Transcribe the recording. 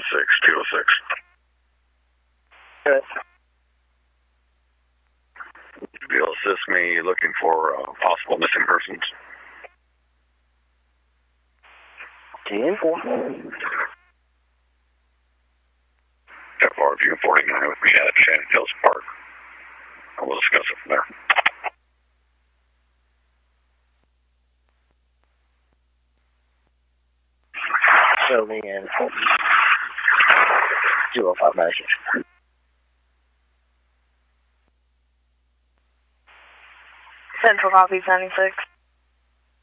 206. Good. You'll assist me looking for possible missing persons. 10-4. That far, if you can 49 with me at Shannon Hills Park. And we'll discuss it from there. Show me in 205 message. Central copy 76.